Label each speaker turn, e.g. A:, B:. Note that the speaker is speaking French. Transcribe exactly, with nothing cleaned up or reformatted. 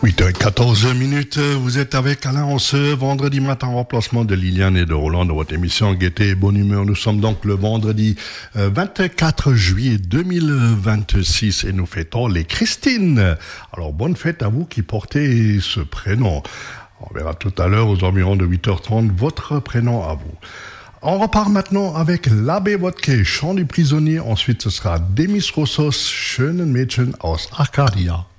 A: huit heures quatorze minutes, vous êtes avec Alain en ce vendredi matin en remplacement de Liliane et de Roland dans votre émission Gaieté et Bonne Humeur. Nous sommes donc le vendredi vingt-quatre juillet deux mille vingt-six et nous fêtons les Christine. Alors bonne fête à vous qui portez ce prénom. On verra tout à l'heure aux environs de huit heures trente votre prénom à vous. On repart maintenant avec l'abbé Wodke, chant du prisonnier. Ensuite ce sera Demis Roussos, Schönen Mädchen aus Arcadia.